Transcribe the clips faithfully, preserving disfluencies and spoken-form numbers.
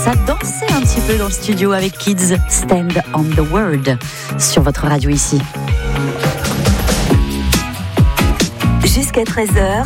Ça dansait un petit peu dans le studio avec Kids Stand on the World sur votre radio ici. Jusqu'à treize heures.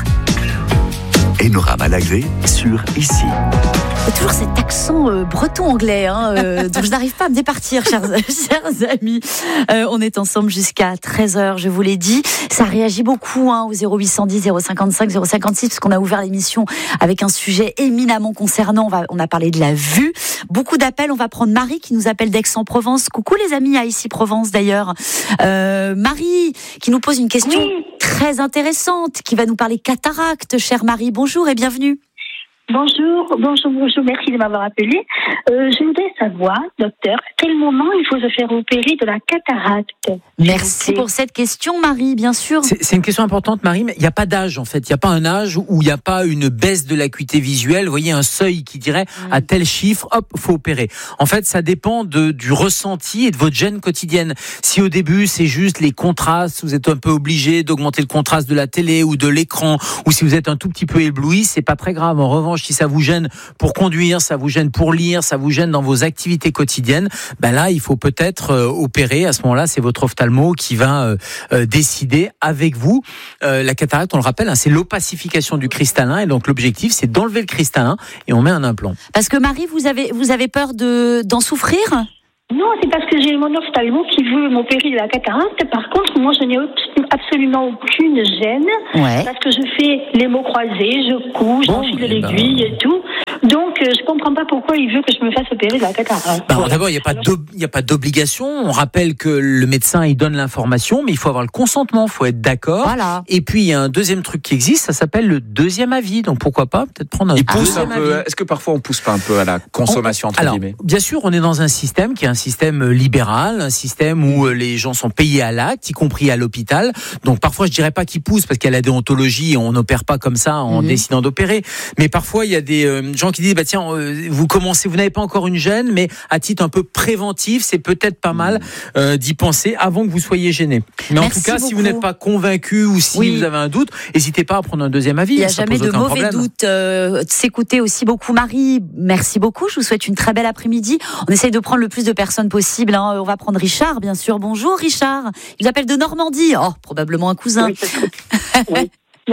Enora Malagré sur Ici. Il y a toujours cet accent euh, breton-anglais, hein, euh, dont je n'arrive pas à me départir, chers, chers amis. Euh, on est ensemble jusqu'à treize heures, je vous l'ai dit. Ça réagit beaucoup hein, au zéro huit cent dix, zéro cinquante-cinq, zéro cinquante-six, parce qu'on a ouvert l'émission avec un sujet éminemment concernant. On, va, on a parlé de la vue. Beaucoup d'appels. On va prendre Marie qui nous appelle d'Aix-en-Provence. Coucou les amis à Issy-Provence d'ailleurs. Euh, Marie qui nous pose une question oui. très intéressante, qui va nous parler cataracte. Chère Marie, bonjour et bienvenue. Bonjour, bonjour, bonjour, merci de m'avoir appelé. Euh, je voudrais savoir, docteur, à quel moment il faut se faire opérer de la cataracte? Merci pour cette question, Marie, bien sûr. C'est, c'est une question importante, Marie, mais il n'y a pas d'âge, en fait. Il n'y a pas un âge où il n'y a pas une baisse de l'acuité visuelle. Vous voyez, un seuil qui dirait mmh. à tel chiffre, hop, faut opérer. En fait, ça dépend de, du ressenti et de votre gêne quotidienne. Si au début, c'est juste les contrastes, vous êtes un peu obligé d'augmenter le contraste de la télé ou de l'écran, ou si vous êtes un tout petit peu ébloui, c'est pas très grave. En revanche, si ça vous gêne pour conduire, ça vous gêne pour lire, ça vous gêne dans vos activités quotidiennes, ben là, il faut peut-être euh, opérer. À ce moment-là, c'est votre ophtalmo qui va euh, euh, décider avec vous. Euh, la cataracte, on le rappelle, hein, c'est l'opacification du cristallin, et donc l'objectif, c'est d'enlever le cristallin et on met un implant. Parce que Marie, vous avez vous avez peur de d'en souffrir ? Non, c'est parce que j'ai mon ophtalmo qui veut m'opérer de la cataracte. Par contre, moi, je n'ai absolument aucune gêne. Ouais. Parce que je fais les mots croisés, je couds, bon, j'enfile l'aiguille ben... et tout. Donc, euh, je ne comprends pas pourquoi il veut que je me fasse opérer de la cataracte. Ben, d'abord, il n'y a pas d'ob... il n'y a pas d'obligation. On rappelle que le médecin, il donne l'information, mais il faut avoir le consentement, il faut être d'accord. Voilà. Et puis, il y a un deuxième truc qui existe, ça s'appelle le deuxième avis. Donc, pourquoi pas peut-être prendre un il pousse deuxième un peu. avis. Est-ce que parfois on pousse pas un peu à la consommation, entre Alors, guillemets ? Bien sûr, on est dans un système qui est un système libéral, un système où les gens sont payés à l'acte, y compris à l'hôpital. Donc parfois, je dirais pas qu'ils poussent parce qu'il y a la déontologie et on n'opère pas comme ça en mmh. décidant d'opérer. Mais parfois, il y a des euh, gens qui disent bah tiens, euh, vous commencez, vous n'avez pas encore une gêne, mais à titre un peu préventif, c'est peut-être pas mal euh, d'y penser avant que vous soyez gêné. Mais Merci en tout cas, beaucoup. si vous n'êtes pas convaincu ou si oui. vous avez un doute, n'hésitez pas à prendre un deuxième avis. Il n'y a ça jamais pose de aucun mauvais problème. doute. Euh, s'écouter aussi beaucoup, Marie. Merci beaucoup. Je vous souhaite une très belle après-midi. On essaye de prendre le plus de personnes possible. Hein. On va prendre Richard, bien sûr. Bonjour, Richard. Il appelle de Normandie. Oh, probablement un cousin. Oui, oui.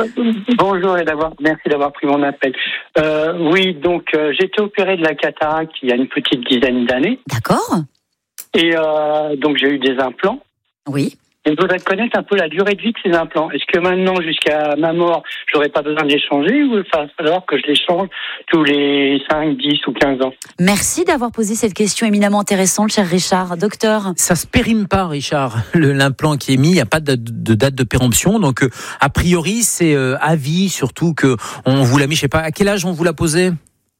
Bonjour et d'abord, merci d'avoir pris mon appel. Euh, oui, donc euh, j'ai été opéré de la cataracte il y a une petite dizaine d'années. D'accord. Et euh, donc j'ai eu des implants. Oui. Et je voudrais connaître un peu la durée de vie de ces implants. Est-ce que maintenant, jusqu'à ma mort, j'aurais pas besoin de les changer ou il va falloir que je les change tous les cinq, dix ou quinze ans? Merci d'avoir posé cette question éminemment intéressante, cher Richard. Docteur. Ça se périme pas, Richard. Le, l'implant qui est mis, il n'y a pas de, de date de péremption. Donc, euh, a priori, c'est euh, à vie, surtout que on vous l'a mis, je sais pas, à quel âge on vous l'a posé?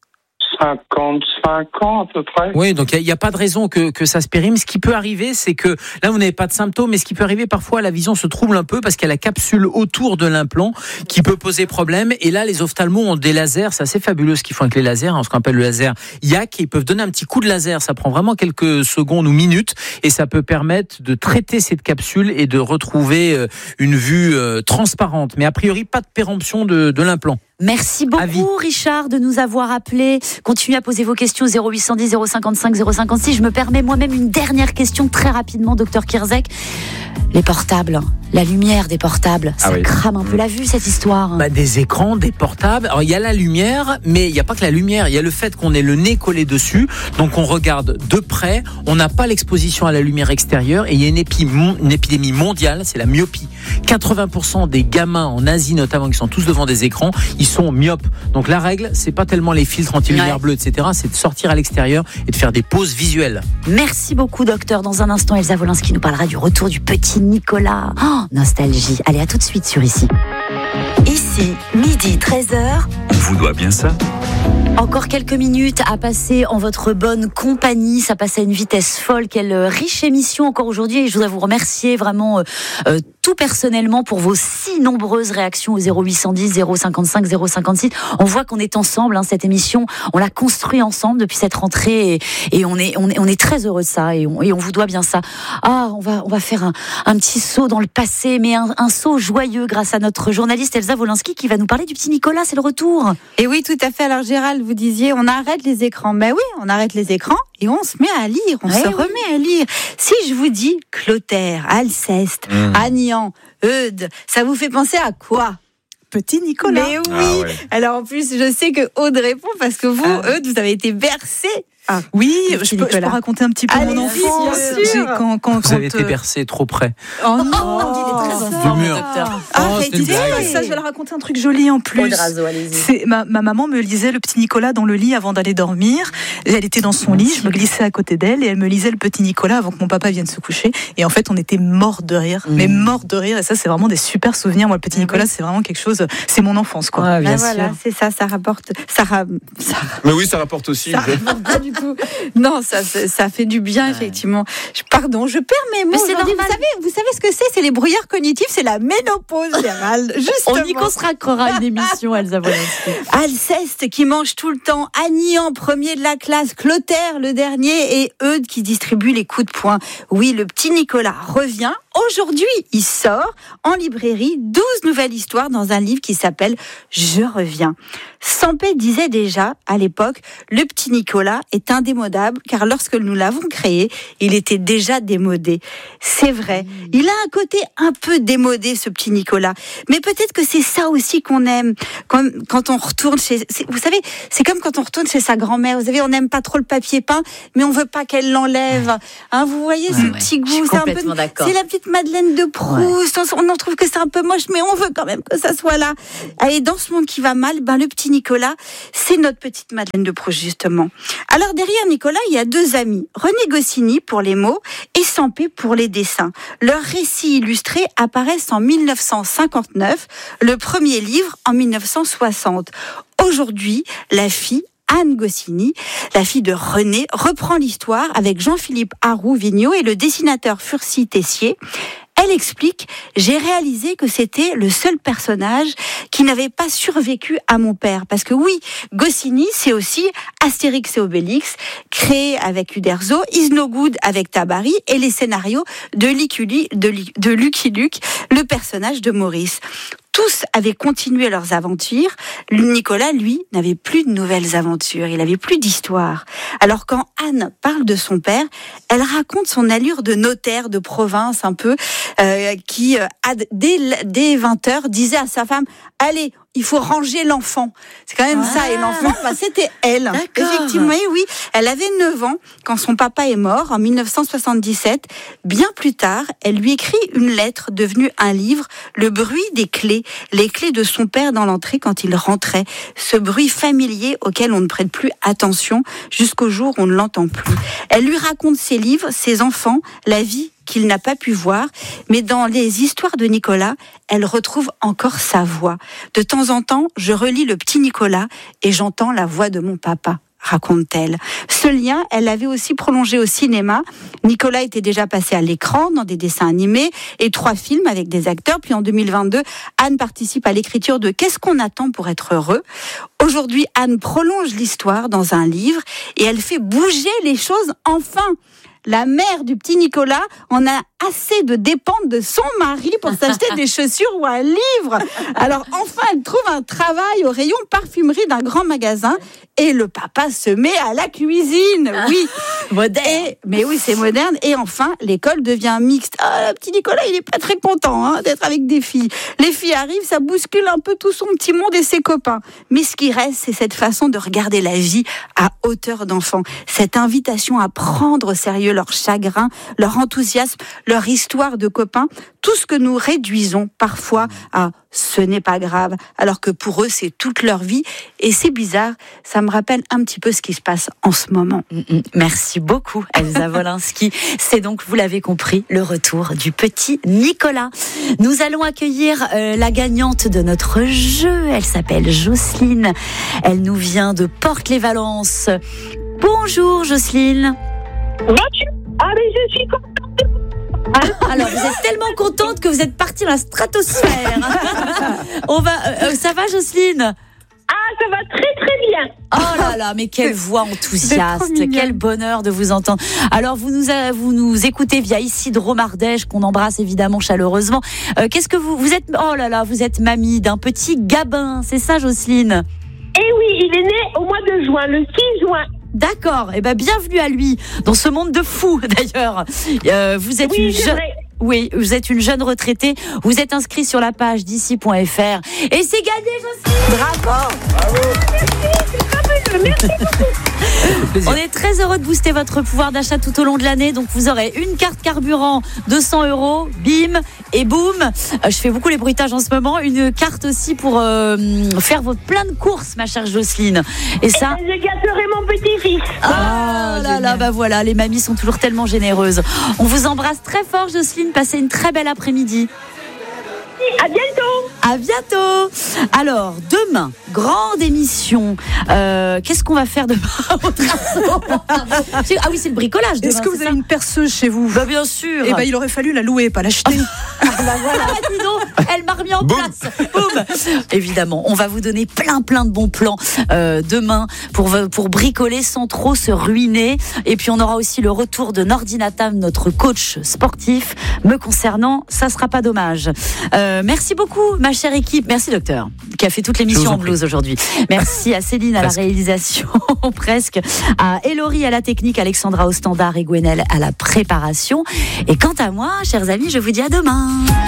cinquante-cinq ans à peu près. Oui, donc il n'y a, a pas de raison que, que ça se périme. Ce qui peut arriver, c'est que là, vous n'avez pas de symptômes, mais ce qui peut arriver parfois, la vision se trouble un peu parce qu'il y a la capsule autour de l'implant qui peut poser problème. Et là, les ophtalmos ont des lasers. C'est assez fabuleux ce qu'ils font avec les lasers, hein, ce qu'on appelle le laser I A C. Ils peuvent donner un petit coup de laser. Ça prend vraiment quelques secondes ou minutes et ça peut permettre de traiter cette capsule et de retrouver une vue transparente. Mais a priori, pas de péremption de, de l'implant. Merci beaucoup, Richard, de nous avoir appelés. Continuez à poser vos questions au zéro huit cent dix, zéro cinquante-cinq, zéro cinquante-six. Je me permets moi-même une dernière question très rapidement, docteur Kirzek. Les portables, la lumière des portables, ça ah oui. crame un peu la vue, cette histoire. Bah, des écrans, des portables. Alors, il y a la lumière, mais il n'y a pas que la lumière. Il y a le fait qu'on ait le nez collé dessus. Donc, on regarde de près. On n'a pas l'exposition à la lumière extérieure. Et il y a une, épi- une épidémie mondiale, c'est la myopie. quatre-vingts pour cent des gamins en Asie, notamment, qui sont tous devant des écrans, ils sont myopes. Donc, la règle, c'est pas tellement les filtres anti-lumière ouais. bleue, et cetera. C'est de sortir à l'extérieur et de faire des pauses visuelles. Merci beaucoup, docteur. Dans un instant, Elsa Wolinski nous parlera du retour du petit Nicolas. Oh, nostalgie. Allez, à tout de suite sur Ici. Ici, midi treize heures. On vous doit bien ça. Encore quelques minutes à passer en votre bonne compagnie. Ça passe à une vitesse folle. Quelle riche émission encore aujourd'hui. Et je voudrais vous remercier vraiment euh, tout personnellement pour vos si nombreuses réactions au zéro huit cent dix, zéro cinquante-cinq, zéro cinquante-six. On voit qu'on est ensemble, hein, cette émission. On l'a construit ensemble depuis cette rentrée et, et on, est, on, est, on est très heureux de ça et on, et on vous doit bien ça. Ah, on va, on va faire un, un petit saut dans le passé, mais un, un saut joyeux grâce à notre journaliste Elsa Wolinski qui va nous parler du petit Nicolas. C'est le retour. Et oui, tout à fait. Alors Gérald, Chantal, vous disiez, on arrête les écrans. Mais oui, on arrête les écrans et on se met à lire, on ouais, se oui. remet à lire. Si je vous dis Clotaire, Alceste, mmh. Agnan, Eudes, ça vous fait penser à quoi ? Petit Nicolas. Mais oui. Ah ouais. Alors en plus, je sais que Aude répond parce que vous, ah. Eudes, vous avez été bercé. Ah, oui, je peux, je peux raconter un petit peu Allez, mon enfance. Quand, quand, vous quand, avez été bercé trop près. Oh non, oh, il est très enfant, le mur. docteur. Arrêtez ça, je vais leur raconter un truc joli en plus. Odrazo, allez-y. C'est, ma, ma maman me lisait le petit Nicolas dans le lit avant d'aller dormir. Elle était dans son lit, je me glissais à côté d'elle et elle me lisait le petit Nicolas avant que mon papa vienne se coucher. Et en fait, on était morts de rire, mmh. mais morts de rire. Et ça, c'est vraiment des super souvenirs. Moi, le petit mmh. Nicolas, c'est vraiment quelque chose. C'est mon enfance, quoi. Ah, bien ben sûr. Voilà, c'est ça, ça rapporte. Ça, ra... ça... Mais oui, ça rapporte aussi. Ça rapporte pas du tout. Non. Ça, ça, ça fait du bien, ouais. effectivement. Je, pardon, je perds mes mots. C'est normal. Vous savez, vous savez ce que c'est ? C'est les brouillards cognitifs, c'est la ménopause, Gérald. Justement. On y consacrera une émission, Elsa Wolinski. Alceste qui mange tout le temps, Agnan, premier de la classe, Clotaire, le dernier, et Eudes qui distribue les coups de poing. Oui, le petit Nicolas revient. Aujourd'hui, il sort en librairie douze nouvelles histoires dans un livre qui s'appelle « Je reviens ». Sampé disait déjà, à l'époque, le petit Nicolas est indémodable car lorsque nous l'avons créé, il était déjà démodé. C'est vrai, il a un côté un peu démodé, ce petit Nicolas. Mais peut-être que c'est ça aussi qu'on aime quand, quand on retourne chez... Vous savez, c'est comme quand on retourne chez sa grand-mère. Vous savez, on n'aime pas trop le papier peint, mais on veut pas qu'elle l'enlève. Hein, vous voyez ce ouais, petit goût, c'est un peu... d'accord. C'est la petite Madeleine de Proust. Ouais. On en trouve que c'est un peu moche, mais on veut quand même que ça soit là. Et dans ce monde qui va mal, ben le petit Nicolas, c'est notre petite Madeleine de Proust, justement. Alors, derrière Nicolas, il y a deux amis. René Goscinny pour les mots et Sampé pour les dessins. Leurs récits illustrés apparaissent en mille neuf cent cinquante-neuf, le premier livre en mille neuf cent soixante. Aujourd'hui, la fille Anne Goscinny, la fille de René, reprend l'histoire avec Jean-Philippe Haroux-Vigneault et le dessinateur Furcy Tessier. Elle explique « J'ai réalisé que c'était le seul personnage qui n'avait pas survécu à mon père. » Parce que oui, Goscinny, c'est aussi Astérix et Obélix, créé avec Uderzo, Is No Good avec Tabary et les scénarios de Lucky Luke, de, de Lucky Luke, le personnage de Maurice. Tous avaient continué leurs aventures. Nicolas, lui, n'avait plus de nouvelles aventures. Il n'avait plus d'histoire. Alors quand Anne parle de son père, elle raconte son allure de notaire de province un peu, euh, qui, euh, dès, dès vingt heures, disait à sa femme « Allez, il faut ranger l'enfant. » C'est quand même ah, ça. Et l'enfant, bah, c'était elle. D'accord. Effectivement, oui. Elle avait neuf ans quand son papa est mort en mille neuf cent soixante-dix-sept. Bien plus tard, elle lui écrit une lettre devenue un livre, Le bruit des clés. Les clés de son père dans l'entrée quand il rentrait. Ce bruit familier auquel on ne prête plus attention jusqu'au jour où on ne l'entend plus. Elle lui raconte ses livres, ses enfants, la vie qu'il n'a pas pu voir, mais dans les histoires de Nicolas, elle retrouve encore sa voix. De temps en temps, je relis le petit Nicolas et j'entends la voix de mon papa, raconte-t-elle. Ce lien, elle l'avait aussi prolongé au cinéma. Nicolas était déjà passé à l'écran dans des dessins animés et trois films avec des acteurs. Puis en deux mille vingt-deux, Anne participe à l'écriture de Qu'est-ce qu'on attend pour être heureux ? Aujourd'hui, Anne prolonge l'histoire dans un livre et elle fait bouger les choses enfin. La mère du petit Nicolas en a assez de dépendre de son mari pour s'acheter des chaussures ou un livre. Alors enfin, elle trouve un travail au rayon parfumerie d'un grand magasin et le papa se met à la cuisine. Oui, moderne. Et, mais oui, c'est moderne. Et enfin, l'école devient mixte. Ah, le petit Nicolas, il est pas très content hein, d'être avec des filles. Les filles arrivent, ça bouscule un peu tout son petit monde et ses copains. Mais ce qui reste, c'est cette façon de regarder la vie à hauteur d'enfant. Cette invitation à prendre au sérieux leur chagrin, leur enthousiasme, leur histoire de copains, tout ce que nous réduisons parfois à « ce n'est pas grave », alors que pour eux, c'est toute leur vie. Et c'est bizarre, ça me rappelle un petit peu ce qui se passe en ce moment. Merci beaucoup, Elsa Wolinski. C'est donc, vous l'avez compris, le retour du petit Nicolas. Nous allons accueillir euh, la gagnante de notre jeu. Elle s'appelle Jocelyne. Elle nous vient de Porte-les-Valences. Bonjour, Jocelyne. Bonjour. Ah, mais je suis contente. Alors, vous êtes tellement contente que vous êtes partie dans la stratosphère. On va, euh, ça va, Jocelyne ? Ah, ça va très très bien. Oh là là, mais quelle voix enthousiaste, quel bonheur de vous entendre. Alors, vous nous, vous nous écoutez via ici de Romardèche, qu'on embrasse évidemment chaleureusement. Euh, qu'est-ce que vous, vous êtes, oh là là, vous êtes mamie d'un petit Gabin, c'est ça, Jocelyne ? Eh oui, il est né au mois de juin, le six juin. D'accord. Eh ben, bienvenue à lui dans ce monde de fous. D'ailleurs, euh, vous êtes oui, une jeune. Oui, vous êtes une jeune retraitée. Vous êtes inscrit sur la page d'ici point f r et c'est gagné, Jocelyne. Bravo. Bravo. Merci beaucoup. On est très heureux de booster votre pouvoir d'achat tout au long de l'année. Donc, vous aurez une carte carburant, deux cents euros, bim, et boum. Euh, je fais beaucoup les bruitages en ce moment. Une carte aussi pour euh, faire votre plein de courses, ma chère Jocelyne. Et ça. Et je gâterai mon petit-fils. Ah, oh là là, bah voilà, les mamies sont toujours tellement généreuses. On vous embrasse très fort, Jocelyne. Passez une très belle après-midi. À bientôt. À bientôt. Alors, demain, grande émission. Euh, qu'est-ce qu'on va faire demain à votre asso ? Ah oui, c'est le bricolage demain. Est-ce que vous c'est avez ça une perceuse chez vous ? Bah bien sûr. Eh ben, il aurait fallu la louer, pas l'acheter. Ah bah voilà, dis donc, elle m'a remis en Boum. place. Boum. Évidemment, on va vous donner plein plein de bons plans euh, demain pour pour bricoler sans trop se ruiner. Et puis on aura aussi le retour de Nordinatam, notre coach sportif. Me concernant, ça sera pas dommage. Euh, merci beaucoup, ma chère équipe. Merci docteur, qui a fait toute l'émission en blues aujourd'hui. Merci à Céline à la réalisation, presque. À Hélory à la technique, Alexandra au standard et Gwenelle à la préparation. Et quant à moi, chers amis, je vous dis à demain.